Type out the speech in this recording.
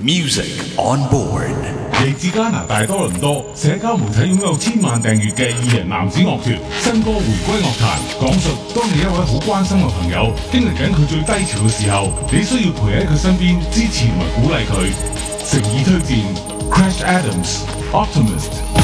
Music on board。 嚟自加拿大多倫多，社交媒體擁有千萬訂閱嘅二人男子樂團，新歌回歸樂壇，講述當你一位好關心嘅朋友經歷緊佢最低潮嘅時候，你需要陪喺佢身邊，支持同埋鼓勵佢。誠意推薦 Crash Adams Optimist。